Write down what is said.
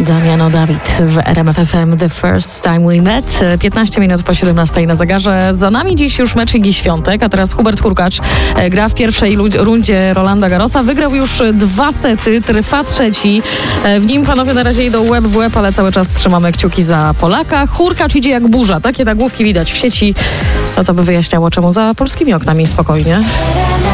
Damiano David w RMF FM The First Time We Met. 15 minut po 17 na zegarze. Za nami dziś już mecz Igi Świątek, a teraz Hubert Hurkacz gra w pierwszej rundzie Rolanda Garrosa. Wygrał już 2 sety, trwa trzeci. W nim panowie na razie idą łeb w łeb, ale cały czas trzymamy kciuki za Polaka. Hurkacz idzie jak burza, takie nagłówki widać w sieci. No to by wyjaśniało, czemu za polskimi oknami spokojnie.